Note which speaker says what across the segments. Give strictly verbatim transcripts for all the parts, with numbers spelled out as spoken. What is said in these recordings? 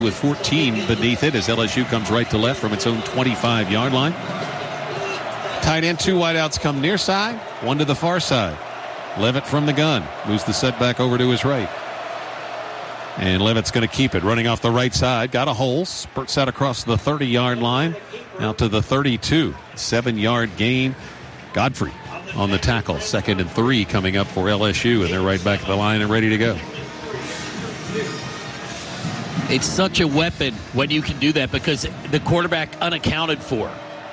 Speaker 1: with fourteen beneath it as L S U comes right to left from its own twenty-five-yard line. Tight end, two wideouts come near side, one to the far side. Levitt from the gun moves the setback over to his right. And Levitt's going to keep it, running off the right side. Got a hole, spurts out across the thirty-yard line, out to the thirty-two. Seven-yard gain. Godfrey on the tackle. Second and three coming up for L S U, and they're right back at the line and ready to go.
Speaker 2: It's such a weapon when you can do that because the quarterback unaccounted for.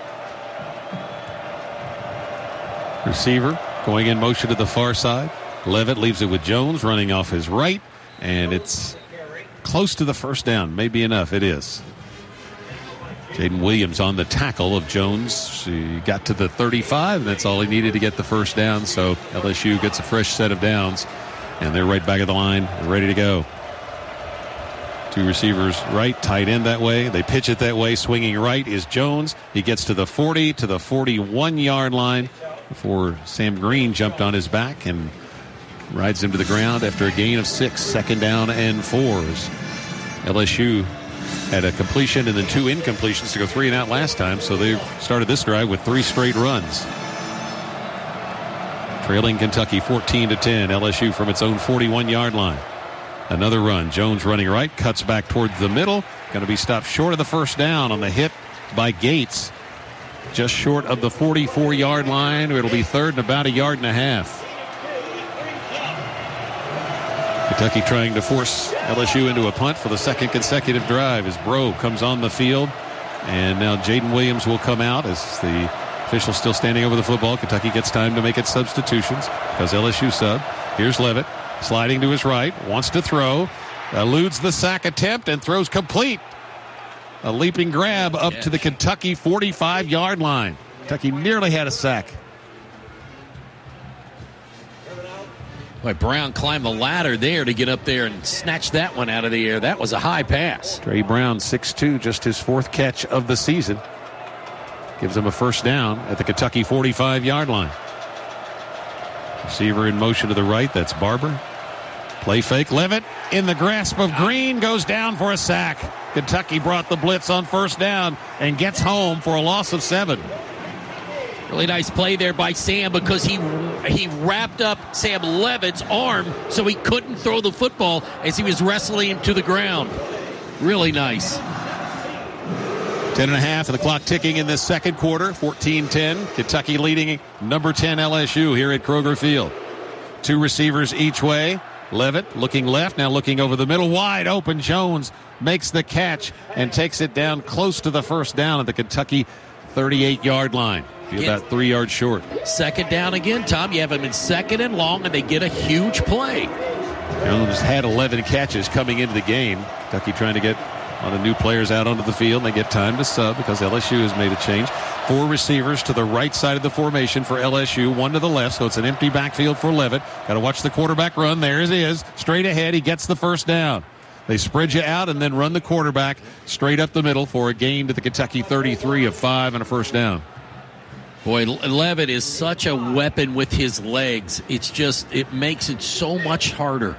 Speaker 1: Receiver going in motion to the far side. Levitt leaves it with Jones running off his right, and it's close to the first down. Maybe enough. It is. Jaden Williams on the tackle of Jones. He got to the thirty-five, and that's all he needed to get the first down. So L S U gets a fresh set of downs, and they're right back at the line, ready to go. Two receivers right, tight end that way. They pitch it that way. Swinging right is Jones. He gets to the forty, to the forty-one-yard line before Sam Green jumped on his back and rides him to the ground after a gain of six. Second down and fours. L S U had a completion and then two incompletions to go three and out last time, so they've started this drive with three straight runs. Trailing Kentucky fourteen to ten. L S U from its own forty-one-yard line. Another run. Jones running right, cuts back towards the middle. Going to be stopped short of the first down on the hit by Gates. Just short of the forty-four-yard line. It'll be third and about a yard and a half. Kentucky trying to force L S U into a punt for the second consecutive drive as Bro comes on the field. And now Jaden Williams will come out as the official still standing over the football. Kentucky gets time to make its substitutions because L S U sub. Here's Levitt. Sliding to his right, wants to throw, eludes the sack attempt and throws complete. A leaping grab up yes. to the Kentucky forty-five-yard line. Kentucky nearly had a sack.
Speaker 2: Boy, Brown climbed the ladder there to get up there and snatch that one out of the air. That was a high pass.
Speaker 1: Trey Brown, six two, just his fourth catch of the season. Gives him a first down at the Kentucky forty-five-yard line. Receiver in motion to the right, that's Barber. Play fake, Levitt in the grasp of Green, goes down for a sack. Kentucky brought the blitz on first down and gets home for a loss of seven.
Speaker 2: Really nice play there by Sam because he he wrapped up Sam Levitt's arm so he couldn't throw the football as he was wrestling him to the ground. Really nice.
Speaker 1: Ten and a half, and the clock ticking in this second quarter. fourteen ten. Kentucky leading number ten L S U here at Kroger Field. Two receivers each way. Levitt looking left, now looking over the middle. Wide open. Jones makes the catch and takes it down close to the first down at the Kentucky thirty-eight-yard line. Be about three yards short.
Speaker 2: Second down again, Tom. You have them in second and long, and they get a huge play.
Speaker 1: Jones had eleven catches coming into the game. Kentucky trying to get on the new players out onto the field, and they get time to sub because L S U has made a change. Four receivers to the right side of the formation for L S U, one to the left, so it's an empty backfield for Levitt. Got to watch the quarterback run. There it is, straight ahead. He gets the first down. They spread you out and then run the quarterback straight up the middle for a gain to the Kentucky thirty-three of five and a first down.
Speaker 2: Boy, Levitt is such a weapon with his legs. It's just, it makes it so much harder.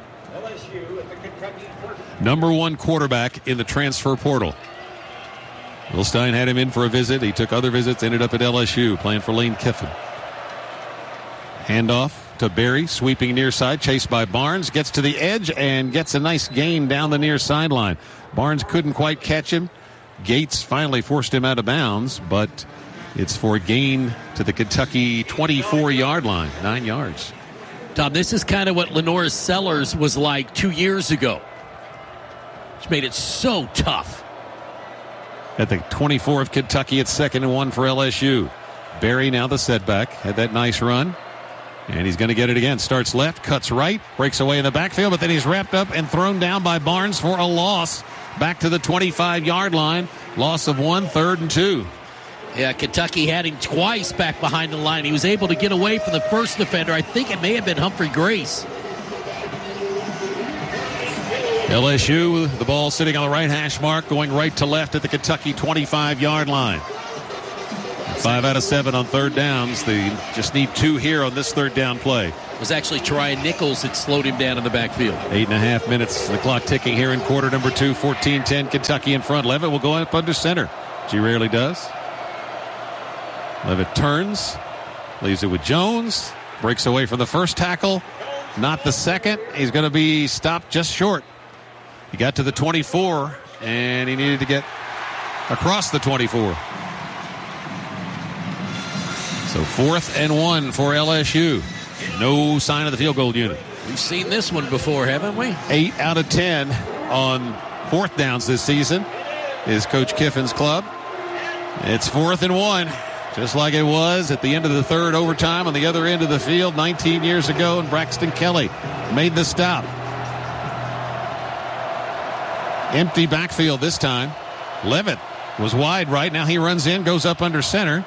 Speaker 1: Number one quarterback in the transfer portal. Will Stein had him in for a visit. He took other visits, ended up at L S U, playing for Lane Kiffin. Handoff to Berry, sweeping near side, chased by Barnes, gets to the edge and gets a nice gain down the near sideline. Barnes couldn't quite catch him. Gates finally forced him out of bounds, but it's for a gain to the Kentucky twenty-four-yard line, nine yards.
Speaker 2: Tom, this is kind of what Lenora Sellers was like two years ago. Which made it so tough.
Speaker 1: At the twenty-four of Kentucky, it's second and one for L S U. Berry now the setback. Had that nice run. And he's going to get it again. Starts left, cuts right, breaks away in the backfield, but then he's wrapped up and thrown down by Barnes for a loss. Back to the twenty-five-yard line. Loss of one, third and two.
Speaker 2: Yeah, Kentucky had him twice back behind the line. He was able to get away from the first defender. I think it may have been Humphrey Grace.
Speaker 1: L S U, the ball sitting on the right hash mark, going right to left at the Kentucky twenty-five-yard line. Five out of seven on third downs. They just need two here on this third down play.
Speaker 2: It was actually Tryon Nichols that slowed him down in the backfield.
Speaker 1: Eight and a half minutes. The clock ticking here in quarter number two. fourteen ten Kentucky in front. Levitt will go up under center, which he rarely does. Levitt turns, leaves it with Jones, breaks away from the first tackle, not the second. He's going to be stopped just short. He got to the twenty-four, and he needed to get across the twenty-four. So fourth and one for L S U. No sign of the field goal unit.
Speaker 2: We've seen this one before, haven't we?
Speaker 1: Eight out of ten on fourth downs this season is Coach Kiffin's club. It's fourth and one, just like it was at the end of the third overtime on the other end of the field nineteen years ago, and Braxton Kelly made the stop. Empty backfield this time. Levitt was wide right. Now he runs in, goes up under center.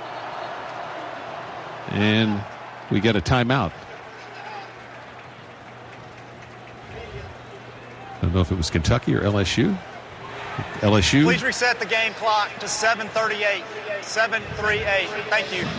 Speaker 1: And we get a timeout. I don't know if it was Kentucky or L S U. L S U.
Speaker 3: Please reset the game clock to seven thirty-eight. seven thirty-eight. Thank you.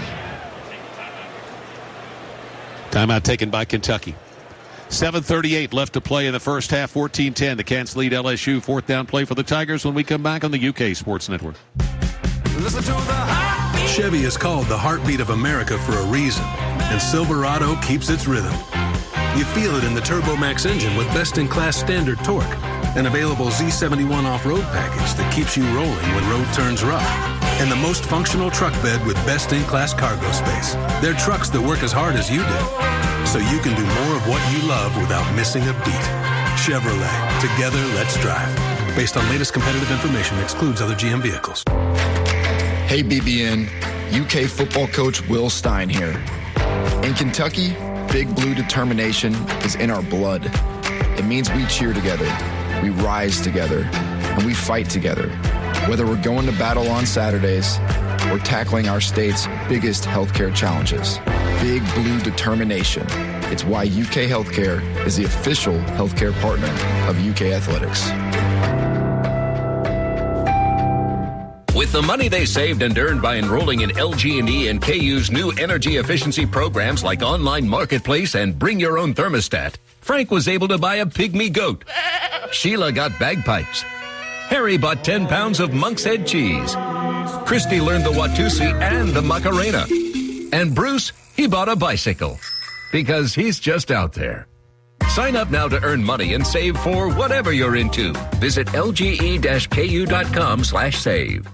Speaker 1: Timeout taken by Kentucky. seven thirty-eight left to play in the first half. fourteen ten. The Cats lead L S U. Fourth down play for the Tigers when we come back on the U K Sports Network.
Speaker 4: Listen to the heartbeat. Chevy is called the heartbeat of America for a reason, and Silverado keeps its rhythm. You feel it in the TurboMax engine with best-in-class standard torque, an available Z seventy-one off-road package that keeps you rolling when road turns rough, and the most functional truck bed with best-in-class cargo space. They're trucks that work as hard as you do, so you can do more of what you love without missing a beat. Chevrolet. Together, let's drive. Based on latest competitive information, excludes other G M vehicles.
Speaker 5: Hey B B N, U K football coach Will Stein here. In Kentucky, Big Blue determination is in our blood. It means we cheer together, we rise together, and we fight together. Whether we're going to battle on Saturdays or tackling our state's biggest healthcare challenges. Big Blue determination. It's why U K Healthcare is the official healthcare partner of U K Athletics.
Speaker 6: With the money they saved and earned by enrolling in L G and E and K U's new energy efficiency programs like Online Marketplace and Bring Your Own Thermostat, Frank was able to buy a pygmy goat. Sheila got bagpipes. Harry bought ten pounds of Monk's Head cheese. Christy learned the Watusi and the Macarena. And Bruce, he bought a bicycle. Because he's just out there. Sign up now to earn money and save for whatever you're into. Visit lge-ku.com slash save.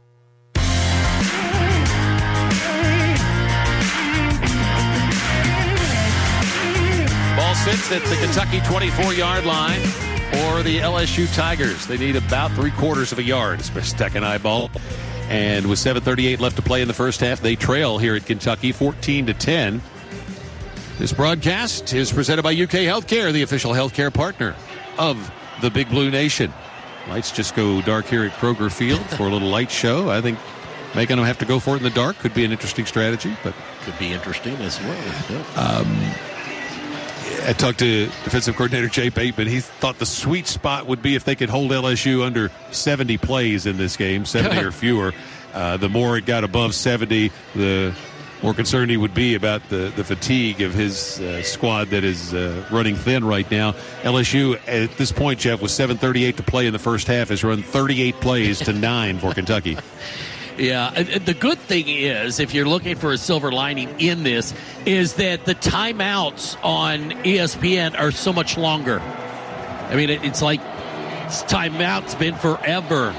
Speaker 1: Ball sits at the Kentucky twenty-four-yard line for the L S U Tigers. They need about three-quarters of a yard. It's best second eye ball. And with seven thirty-eight left to play in the first half, they trail here at Kentucky fourteen to ten. This broadcast is presented by U K Healthcare, the official healthcare partner of the Big Blue Nation. Lights just go dark here at Kroger Field for a little light show. I think making them have to go for it in the dark could be an interesting strategy, but
Speaker 2: could be interesting as well. Yeah.
Speaker 1: Um, I talked to defensive coordinator Jay Bateman. He thought the sweet spot would be if they could hold L S U under seventy plays in this game, seventy or fewer. Uh, the more it got above seventy, the more concerned he would be about the, the fatigue of his uh, squad that is uh, running thin right now. L S U, at this point, Jeff, with seven thirty-eight to play in the first half, has run thirty-eight plays to nine for Kentucky.
Speaker 2: Yeah, the good thing is, if you're looking for a silver lining in this, is that the timeouts on E S P N are so much longer. I mean, it's like this timeout's been forever.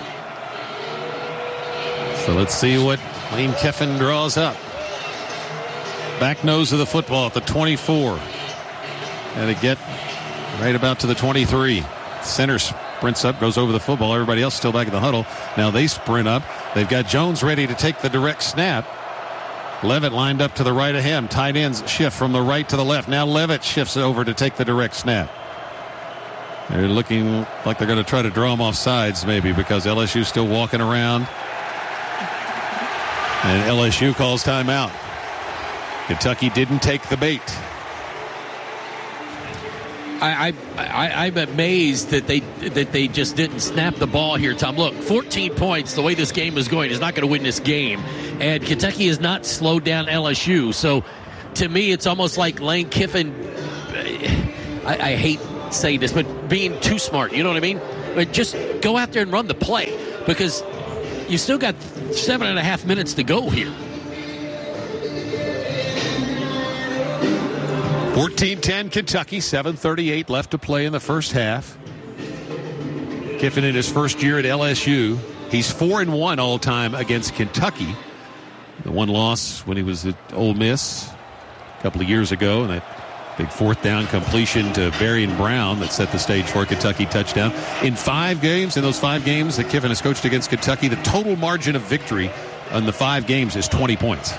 Speaker 1: So let's see what Lane Kiffin draws up. Back nose of the football at the twenty-four. And to get right about to the twenty-three. Center sprints up, goes over the football. Everybody else still back in the huddle. Now they sprint up. They've got Jones ready to take the direct snap. Levitt lined up to the right of him. Tight ends shift from the right to the left. Now Levitt shifts over to take the direct snap. They're looking like they're going to try to draw him off sides maybe because L S U's still walking around. And L S U calls timeout. Kentucky didn't take the bait.
Speaker 2: I, I, I'm amazed that they that they just didn't snap the ball here, Tom. Look, fourteen points, the way this game is going, is not going to win this game. And Kentucky has not slowed down L S U. So, to me, it's almost like Lane Kiffin, I, I hate saying this, but being too smart, you know what I mean? But just go out there and run the play, because you still got seven and a half minutes to go here.
Speaker 1: fourteen ten Kentucky, seven thirty-eight left to play in the first half. Kiffin in his first year at L S U. He's four and one all time against Kentucky. The one loss when he was at Ole Miss a couple of years ago, and that big fourth down completion to Berrien Brown that set the stage for a Kentucky touchdown. In five games, in those five games that Kiffin has coached against Kentucky, the total margin of victory on the five games is twenty points.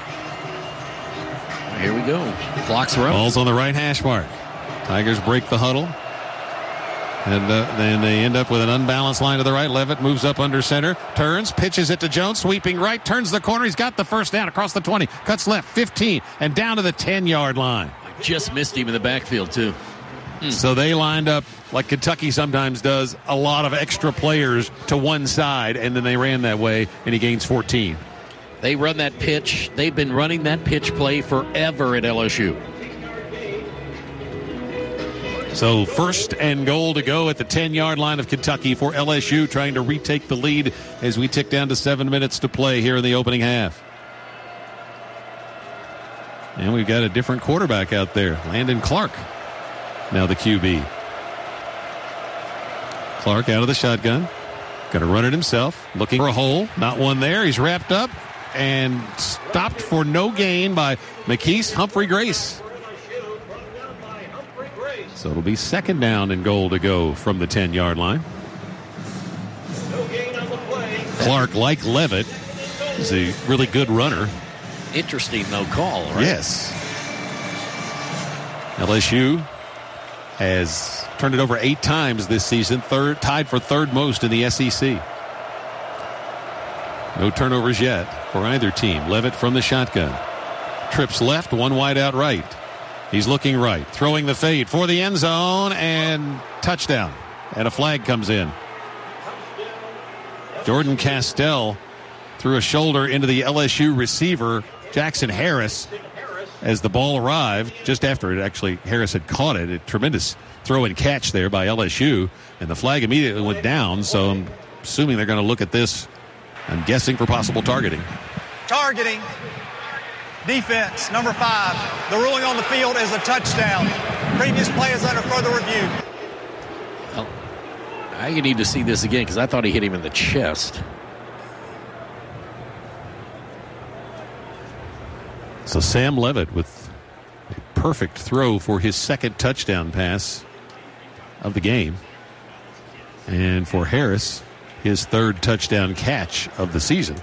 Speaker 2: Here we go. Clock's running.
Speaker 1: Ball's on the right hash mark. Tigers break the huddle. And uh, then they end up with an unbalanced line to the right. Levitt moves up under center. Turns, pitches it to Jones. Sweeping right. Turns the corner. He's got the first down across the twenty. Cuts left. fifteen. And down to the ten-yard line.
Speaker 2: Just missed him in the backfield, too.
Speaker 1: Mm. So they lined up, like Kentucky sometimes does, a lot of extra players to one side. And then they ran that way, and he gains fourteen.
Speaker 2: They run that pitch. They've been running that pitch play forever at L S U.
Speaker 1: So first and goal to go at the ten-yard line of Kentucky for L S U, trying to retake the lead as we tick down to seven minutes to play here in the opening half. And we've got a different quarterback out there, Landon Clark, now the Q B. Clark out of the shotgun. Going to run it himself, looking for a hole. Not one there. He's wrapped up and stopped for no gain by McKees Humphrey Grace. So it'll be second down and goal to go from the ten-yard line. Clark, like Levitt, is a really good runner.
Speaker 2: Interesting, no call, right?
Speaker 1: Yes. L S U has turned it over eight times this season, third, tied for third most in the S E C. No turnovers yet for either team. Levitt from the shotgun. Trips left, one wide out right. He's looking right, throwing the fade for the end zone, and touchdown. And a flag comes in. Jordan Castell threw a shoulder into the L S U receiver, Jackson Harris, as the ball arrived. Just after it, actually, Harris had caught it. A tremendous throw and catch there by L S U, and the flag immediately went down, so I'm assuming they're going to look at this, I'm guessing, for possible targeting.
Speaker 3: Targeting. Defense, number five. The ruling on the field is a touchdown. Previous play is under further review.
Speaker 2: Well, I need to see this again because I thought he hit him in the chest.
Speaker 1: So Sam Levitt with a perfect throw for his second touchdown pass of the game. And for Harris, his third touchdown catch of the season.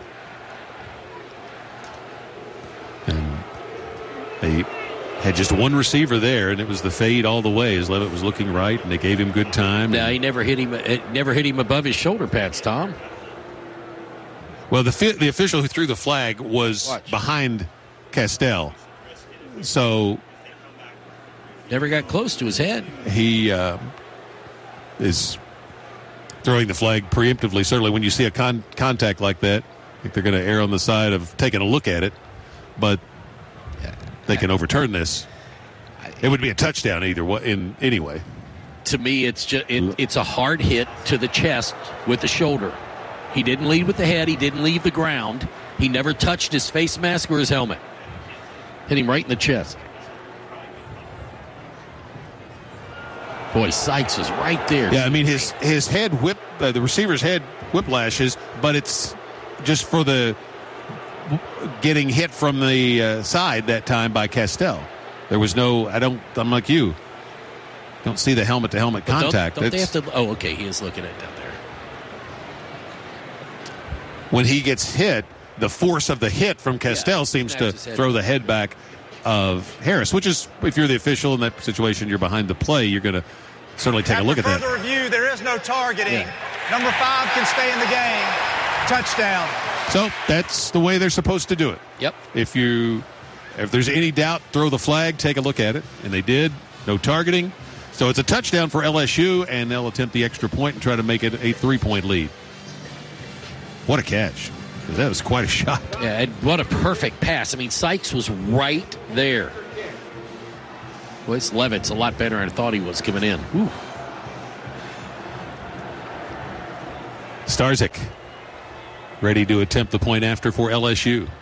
Speaker 1: And they had just one receiver there, and it was the fade all the way as Levitt was looking right, and they gave him good time.
Speaker 2: No, he never hit him. It never hit him above his shoulder pads, Tom.
Speaker 1: Well, the the official who threw the flag was
Speaker 2: Watch.
Speaker 1: behind Castell, so
Speaker 2: never got close to his head.
Speaker 1: He uh, is throwing the flag preemptively. Certainly, when you see a con- contact like that, I think they're going to err on the side of taking a look at it. But they can overturn this. It would be a touchdown either way, in anyway.
Speaker 2: To me, it's just it, it's a hard hit to the chest with the shoulder. He didn't lead with the head. He didn't leave the ground. He never touched his face mask or his helmet. Hit him right in the chest. Boy, Sykes was right there.
Speaker 1: Yeah, I mean, his his head whip, uh, the receiver's head whiplashes, but it's just for the getting hit from the uh, side that time by Castell. There was no, I don't, I'm like you, don't see the helmet-to-helmet
Speaker 2: But
Speaker 1: contact.
Speaker 2: Don't, don't they have to, oh, okay, he is looking at it down there.
Speaker 1: When he gets hit, the force of the hit from Castell
Speaker 2: Yeah,
Speaker 1: seems to
Speaker 2: snaps his head.
Speaker 1: throw the head back of Harris, which is, if you're the official in that situation, you're behind the play, you're going to certainly take
Speaker 3: After
Speaker 1: a look at that.
Speaker 3: further review, there is no targeting.
Speaker 2: Yeah.
Speaker 3: Number five can stay in the game. Touchdown.
Speaker 1: So that's the way they're supposed to do it.
Speaker 2: Yep.
Speaker 1: If you, if there's any doubt, throw the flag, take a look at it. And they did. No targeting. So it's a touchdown for L S U, and they'll attempt the extra point and try to make it a three-point lead. What a catch. That was quite a shot.
Speaker 2: Yeah, and what a perfect pass. I mean, Sykes was right there. Well, this Levitt's a lot better than I thought he was coming in. Ooh.
Speaker 1: Starzyk ready to attempt the point after for L S U.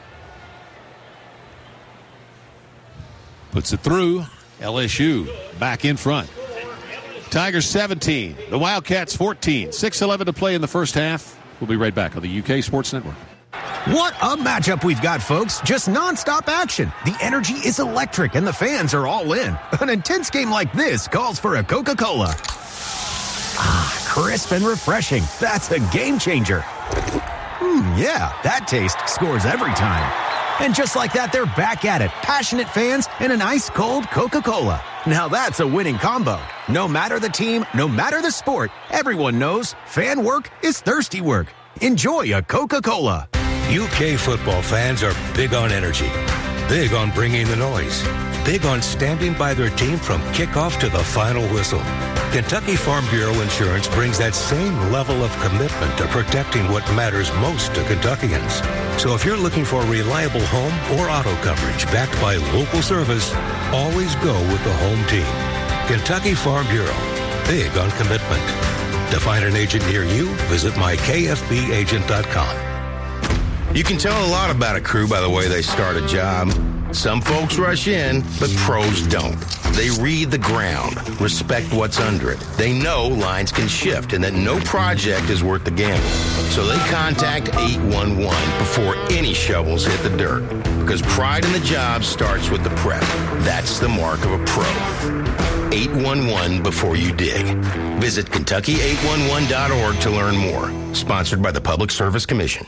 Speaker 1: Puts it through. L S U back in front. Tigers seventeen. The Wildcats fourteen. six eleven to play in the first half. We'll be right back on the U K Sports Network.
Speaker 7: What a matchup we've got, folks. Just nonstop action. The energy is electric and the fans are all in. An intense game like this calls for a Coca-Cola. Ah, crisp and refreshing. That's a game changer. Hmm, yeah, that taste scores every time. And just like that, they're back at it. Passionate fans and an ice-cold Coca-Cola. Now that's a winning combo. No matter the team, no matter the sport, everyone knows fan work is thirsty work. Enjoy a Coca-Cola.
Speaker 8: U K football fans are big on energy, big on bringing the noise, big on standing by their team from kickoff to the final whistle. Kentucky Farm Bureau Insurance brings that same level of commitment to protecting what matters most to Kentuckians. So if you're looking for reliable home or auto coverage backed by local service, always go with the home team. Kentucky Farm Bureau, big on commitment. To find an agent near you, visit my K F B agent dot com.
Speaker 9: You can tell a lot about a crew by the way they start a job. Some folks rush in, but pros don't. They read the ground, respect what's under it. They know lines can shift and that no project is worth the gamble. So they contact eight one one before any shovels hit the dirt. Because pride in the job starts with the prep. That's the mark of a pro. eight one one before you dig. Visit Kentucky eight one one dot org to learn more. Sponsored by the Public Service Commission.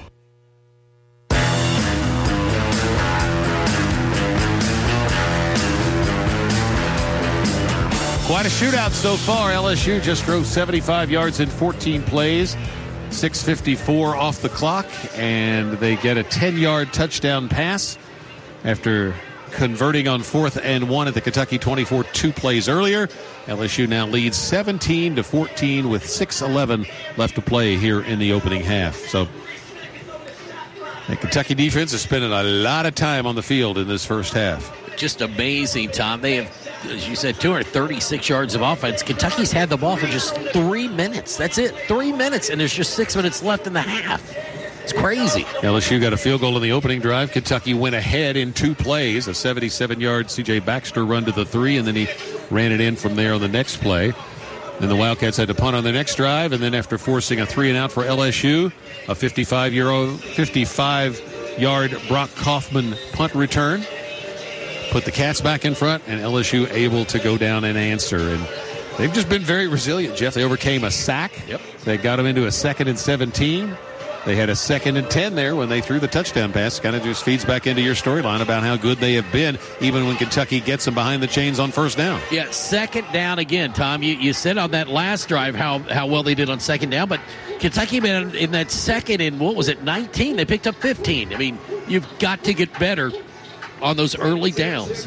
Speaker 1: Quite a shootout so far. L S U just drove seventy-five yards in fourteen plays, six fifty-four off the clock, and they get a ten-yard touchdown pass after converting on fourth and one at the Kentucky twenty-four two plays earlier. L S U now leads seventeen to fourteen with six eleven left to play here in the opening half. So the Kentucky defense is spending a lot of time on the field in this first half.
Speaker 2: Just amazing, Tom. They have, as you said, two hundred thirty-six yards of offense. Kentucky's had the ball for just three minutes. That's it, three minutes, and there's just six minutes left in the half. It's crazy.
Speaker 1: L S U got a field goal in the opening drive. Kentucky went ahead in two plays, a seventy-seven-yard C J Baxter run to the three, and then he ran it in from there on the next play. Then the Wildcats had to punt on the next drive, and then after forcing a three and out for L S U, a fifty-five-yard fifty-five-yard Brock Kaufman punt return put the Cats back in front, and L S U able to go down and answer. And they've just been very resilient, Jeff. They overcame a sack.
Speaker 2: Yep.
Speaker 1: They got them into a second and seventeen. They had a second and ten there when they threw the touchdown pass. Kind of just feeds back into your storyline about how good they have been, even when Kentucky gets them behind the chains on first down.
Speaker 2: Yeah, second down again, Tom. You, you said on that last drive how, how well they did on second down, but Kentucky, man, in that second and, what was it, nineteen? They picked up fifteen. I mean, you've got to get better on those early downs.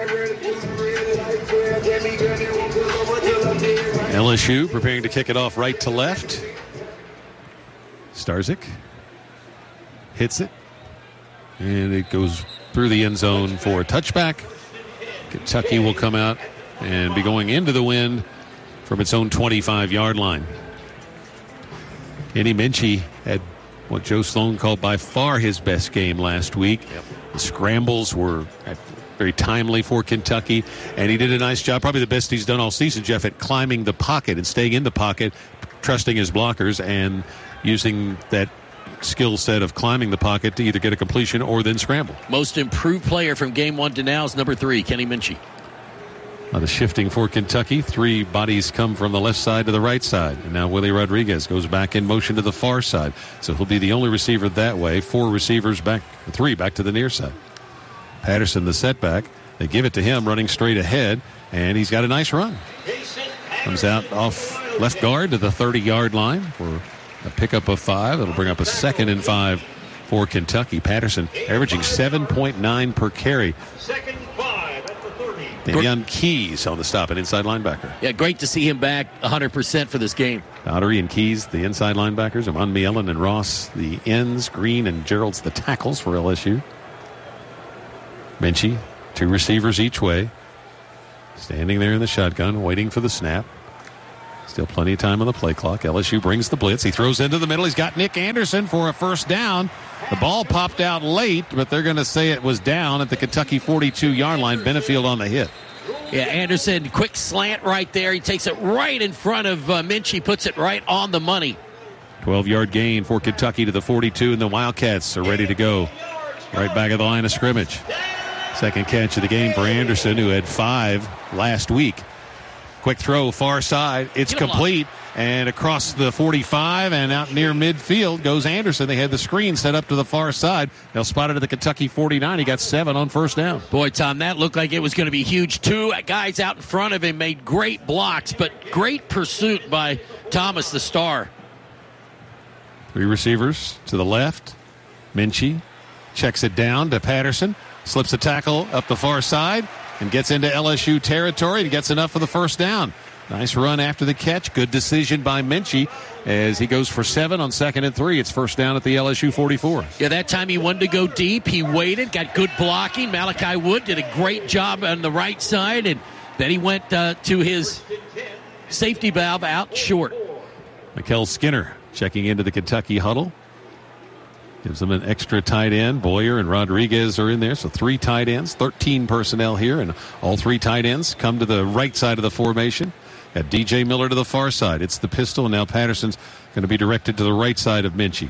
Speaker 1: L S U preparing to kick it off right to left. Starzyk hits it, and it goes through the end zone for a touchback. Kentucky will come out and be going into the wind from its own twenty-five-yard line. Kenny Minchey had what Joe Sloan called by far his best game last week. Yep. The scrambles were very timely for Kentucky, and he did a nice job, probably the best he's done all season, Jeff, at climbing the pocket and staying in the pocket, trusting his blockers, and using that skill set of climbing the pocket to either get a completion or then scramble.
Speaker 2: Most improved player from game one to now is number three, Kenny Minchey.
Speaker 1: A lot of shifting for Kentucky. Three bodies come from the left side to the right side. And now Willie Rodriguez goes back in motion to the far side. So he'll be the only receiver that way. Four receivers back, three back to the near side. Patterson, the setback. They give it to him running straight ahead, and he's got a nice run. Comes out off left guard to the thirty-yard line for a pickup of five. It'll bring up a second and five for Kentucky. Patterson averaging seven point nine per carry.
Speaker 10: Second five at the thirty.
Speaker 1: Davion Keys on the stop, an inside linebacker.
Speaker 2: Yeah, great to see him back one hundred percent for this game.
Speaker 1: Daughtery and Keys, the inside linebackers. Amon Mielen and Ross, the ends. Green and Gerald's the tackles for L S U. Minchie, two receivers each way. Standing there in the shotgun, waiting for the snap. Still plenty of time on the play clock. L S U brings the blitz. He throws into the middle. He's got Nick Anderson for a first down. The ball popped out late, but they're going to say it was down at the Kentucky forty-two-yard line. Benefield on the hit.
Speaker 2: Yeah, Anderson, quick slant right there. He takes it right in front of uh, Minchie, puts it right on the money.
Speaker 1: twelve-yard gain for Kentucky to the forty-two, and the Wildcats are ready to go. Right back at the line of scrimmage. Second catch of the game for Anderson, who had five last week. Quick throw, far side. It's complete. And across the forty-five and out near midfield goes Anderson. They had the screen set up to the far side. They'll spot it at the Kentucky forty-nine. He got seven on first down.
Speaker 2: Boy, Tom, that looked like it was going to be huge. Two guys out in front of him made great blocks, but great pursuit by Thomas, the star.
Speaker 1: Three receivers to the left. Minchie checks it down to Patterson. Slips a tackle up the far side and gets into L S U territory and gets enough for the first down. Nice run after the catch. Good decision by Minchie as he goes for seven on second and three. It's first down at the L S U forty-four.
Speaker 2: Yeah, that time he wanted to go deep. He waited, got good blocking. Malachi Wood did a great job on the right side, and then he went uh, to his safety valve out short.
Speaker 1: Mikel Skinner checking into the Kentucky huddle. Gives them an extra tight end. Boyer and Rodriguez are in there, so three tight ends, thirteen personnel here, and all three tight ends come to the right side of the formation. Got D J Miller to the far side. It's the pistol, and now Patterson's going to be directed to the right side of Minchie.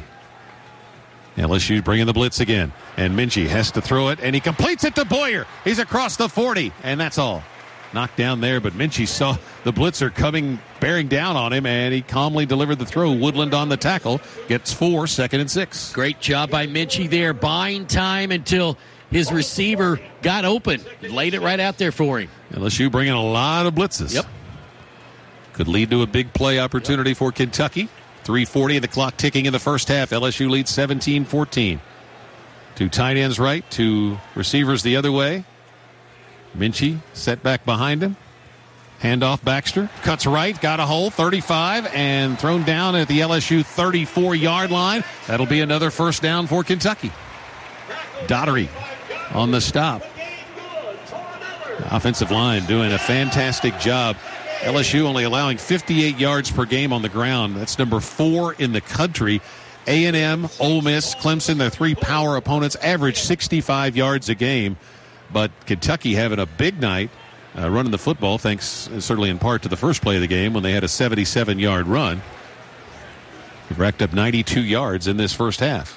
Speaker 1: L S U bringing the blitz again, and Minchie has to throw it, and he completes it to Boyer. He's across the forty, and that's all. Knocked down there, but Minchie saw the blitzer coming, bearing down on him, and he calmly delivered the throw. Woodland on the tackle, gets four, second and six.
Speaker 2: Great job by Minchie there, buying time until his receiver got open. Laid it right out there for him.
Speaker 1: L S U bringing a lot of blitzes.
Speaker 2: Yep.
Speaker 1: Could lead to a big play opportunity for Kentucky. three forty, the clock ticking in the first half. L S U leads seventeen fourteen. Two tight ends right, two receivers the other way. Minchie set back behind him. Handoff Baxter. Cuts right, got a hole, thirty-five, and thrown down at the L S U thirty-four-yard line. That'll be another first down for Kentucky. Daughtery on the stop. The offensive line doing a fantastic job. L S U only allowing fifty-eight yards per game on the ground. That's number four in the country. A and M, Ole Miss, Clemson, their three power opponents, average sixty-five yards a game. But Kentucky having a big night uh, running the football, thanks uh, certainly in part to the first play of the game when they had a seventy-seven-yard run. They've racked up ninety-two yards in this first half.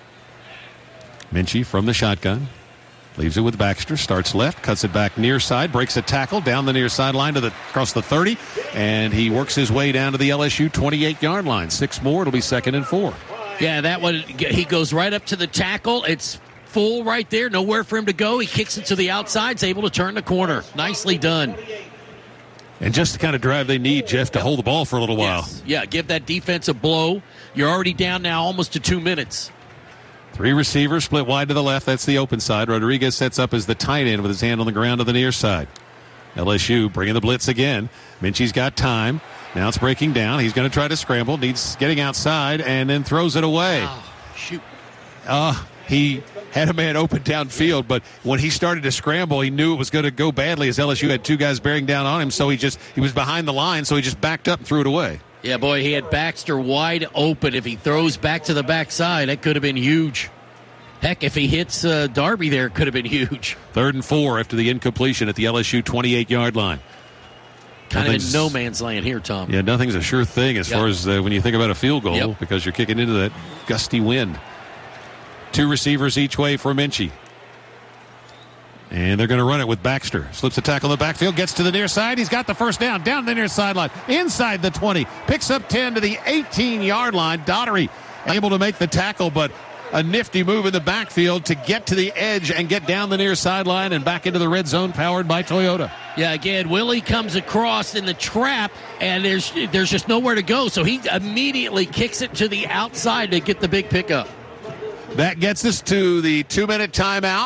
Speaker 1: Minchie from the shotgun. Leaves it with Baxter. Starts left, cuts it back near side, breaks a tackle down the near sideline to the across the thirty, and he works his way down to the L S U twenty-eight-yard line. Six more, it'll be second and four.
Speaker 2: Yeah, that one, he goes right up to the tackle. It's full right there, nowhere for him to go. He kicks it to the outside, is able to turn the corner. Nicely done.
Speaker 1: And just the kind of drive they need, Jeff, to hold the ball for a little while.
Speaker 2: Yes. Yeah, give that defense a blow. You're already down now almost to two minutes.
Speaker 1: Three receivers split wide to the left. That's the open side. Rodriguez sets up as the tight end with his hand on the ground to the near side. L S U bringing the blitz again. Minchie's got time. Now it's breaking down. He's going to try to scramble. Needs getting outside and then throws it away.
Speaker 2: Oh, shoot.
Speaker 1: Uh, he had a man open downfield, but when he started to scramble, he knew it was going to go badly as L S U had two guys bearing down on him, so he just he was behind the line, so he just backed up and threw it away.
Speaker 2: Yeah, boy, he had Baxter wide open. If he throws back to the backside, that could have been huge. Heck, if he hits uh, Darby there, it could have been huge.
Speaker 1: Third and four after the incompletion at the L S U twenty-eight-yard line.
Speaker 2: Kind
Speaker 1: Nothing's,
Speaker 2: of in no man's land here, Tom.
Speaker 1: Yeah, nothing's a sure thing as yep. far as uh, when you think about a field goal
Speaker 2: yep.
Speaker 1: because you're kicking into that gusty wind. Two receivers each way for Minchie. And they're going to run it with Baxter. Slips a tackle in the backfield, gets to the near side. He's got the first down, down the near sideline, inside the twenty. Picks up ten to the eighteen-yard line. Daughtery able to make the tackle, but a nifty move in the backfield to get to the edge and get down the near sideline and back into the red zone powered by Toyota.
Speaker 2: Yeah, again, Willie comes across in the trap, and there's there's just nowhere to go. So he immediately kicks it to the outside to get the big pickup.
Speaker 1: That gets us to the two-minute timeout.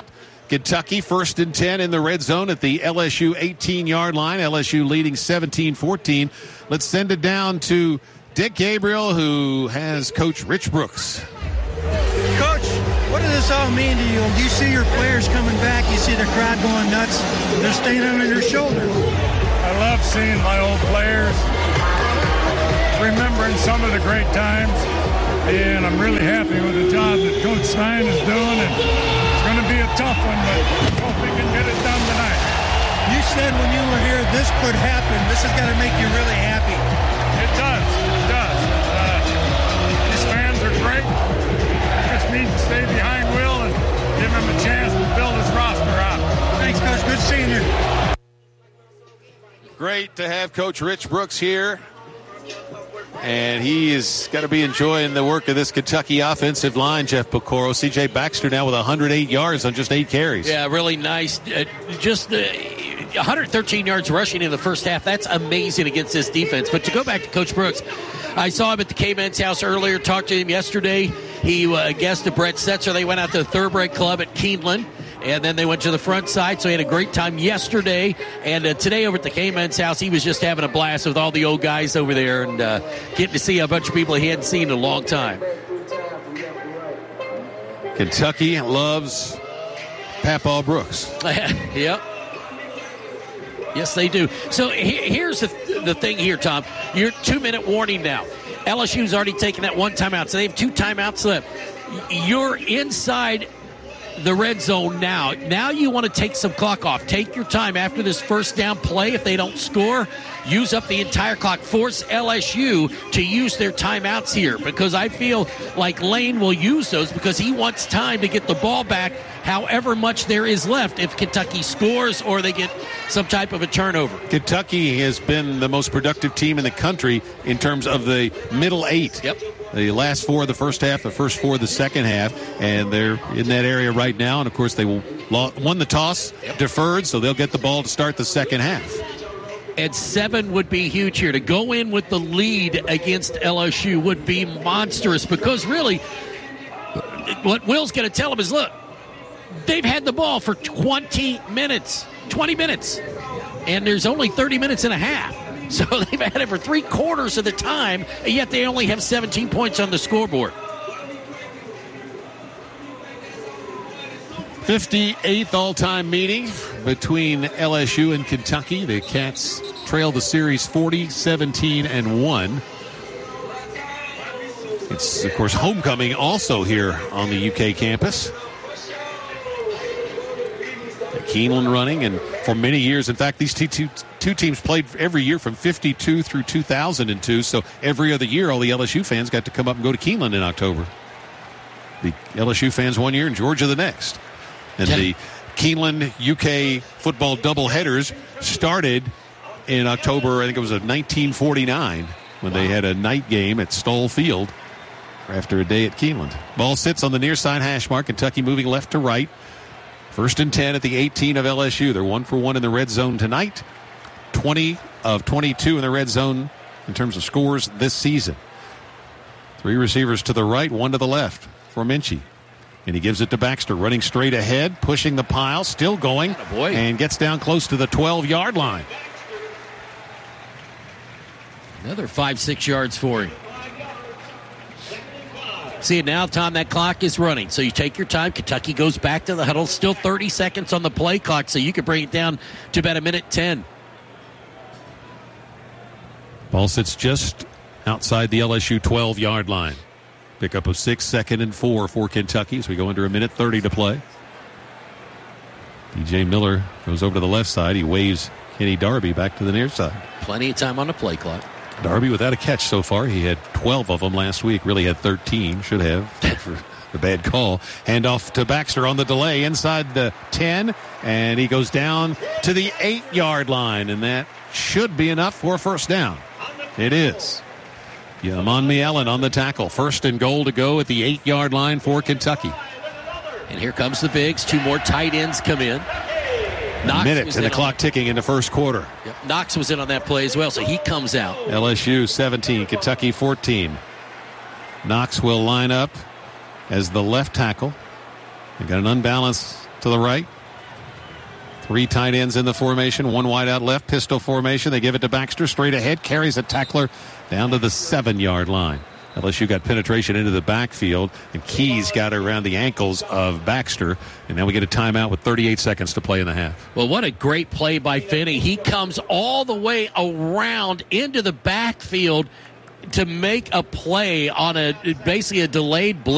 Speaker 1: Kentucky first and ten in the red zone at the L S U eighteen-yard line. L S U leading seventeen fourteen. Let's send it down to Dick Gabriel, who has Coach Rich Brooks.
Speaker 10: Coach, what does this all mean to you? You see your players coming back. You see the crowd going nuts. They're standing on your shoulders.
Speaker 11: I love seeing my old players, remembering some of the great times, and I'm really happy with the job that Coach Stein is doing. And it's going to be a tough one, but I hope we can get it done tonight.
Speaker 10: You said when you were here, this could happen. This has got to make you really happy.
Speaker 11: It does. It does. Uh, these fans are great. We just need to stay behind Will and give him a chance to build his roster out.
Speaker 10: Thanks, Coach. Good seeing you.
Speaker 1: Great to have Coach Rich Brooks here. And he is got to be enjoying the work of this Kentucky offensive line, Jeff Pocoro. C J Baxter now with one hundred eight yards on just eight carries.
Speaker 2: Yeah, really nice. Uh, just uh, one hundred thirteen yards rushing in the first half. That's amazing against this defense. But to go back to Coach Brooks, I saw him at the K-Men's house earlier, talked to him yesterday. He uh, guested Brett Setzer. They went out to the Thoroughbred Club at Keeneland. And then they went to the front side, so he had a great time yesterday. And uh, today over at the K-Men's house, he was just having a blast with all the old guys over there and uh, getting to see a bunch of people he hadn't seen in a long time.
Speaker 1: Kentucky loves Papaw Brooks.
Speaker 2: Yep. Yes, they do. So he- here's the, th- the thing here, Tom. Your two-minute warning now. L S U's already taken that one timeout, so they have two timeouts left. You're inside the red zone now. Now you want to take some clock off. Take your time after this first down play. If they don't score, use up the entire clock. Force L S U to use their timeouts here, because I feel like Lane will use those because he wants time to get the ball back however much there is left if Kentucky scores or they get some type of a turnover.
Speaker 1: Kentucky has been the most productive team in the country in terms of the middle eight.
Speaker 2: Yep.
Speaker 1: The last four of the first half, the first four of the second half, and they're in that area right now. And, of course, they won the toss, yep. deferred, so they'll get the ball to start the second half.
Speaker 2: And seven would be huge here. To go in with the lead against L S U would be monstrous, because really what Will's going to tell them is, look, they've had the ball for twenty minutes, twenty minutes, and there's only thirty minutes and a half. So they've had it for three quarters of the time, and yet they only have seventeen points on the scoreboard.
Speaker 1: fifty-eighth all-time meeting between L S U and Kentucky. The Cats trail the series forty, seventeen, and one. It's, of course, homecoming also here on the U K campus. Keeneland running, and for many years, in fact, these two, two, two teams played every year from fifty-two through two thousand two, so every other year all the L S U fans got to come up and go to Keeneland in October. The L S U fans one year and Georgia the next. And the Keeneland U K football doubleheaders started in October, I think it was nineteen forty-nine, when wow. they had a night game at Stoll Field after a day at Keeneland. Ball sits on the near side hash mark. Kentucky moving left to right. First and ten at the eighteen of L S U. They're one for one in the red zone tonight. twenty of twenty-two in the red zone in terms of scores this season. Three receivers to the right, one to the left for Minchie. And he gives it to Baxter, running straight ahead, pushing the pile, still going,
Speaker 2: Attaboy.
Speaker 1: and gets down close to the twelve-yard line.
Speaker 2: Another five, six yards for him. See, now, Tom, that clock is running. So you take your time. Kentucky goes back to the huddle. Still thirty seconds on the play clock, so you can bring it down to about a minute ten.
Speaker 1: Ball sits just outside the L S U twelve-yard line. Pickup of six, second and four for Kentucky as we go under a minute thirty to play. D J Miller goes over to the left side. He waves Kenny Darby back to the near side.
Speaker 2: Plenty of time on the play clock.
Speaker 1: Darby without a catch so far. He had twelve of them last week. Really had thirteen. Should have for the bad call. Handoff to Baxter on the delay inside the ten. And he goes down to the eight-yard line. And that should be enough for a first down. It is. Yamanmi Allen on the tackle. First and goal to go at the eight-yard line for Kentucky.
Speaker 2: And here comes the bigs. Two more tight ends come in.
Speaker 1: Knox a minute and the clock ticking in the first quarter.
Speaker 2: Yep. Knox was in on that play as well, so he comes out.
Speaker 1: L S U seventeen, Kentucky fourteen. Knox will line up as the left tackle. They got an unbalance to the right. Three tight ends in the formation, one wide out left, pistol formation. They give it to Baxter, straight ahead, carries a tackler down to the seven-yard line. L S U got penetration into the backfield, and Keys got around the ankles of Baxter, and now we get a timeout with thirty-eight seconds to play in the half.
Speaker 2: Well, what a great play by Finney. He comes all the way around into the backfield to make a play on a basically a delayed blitz.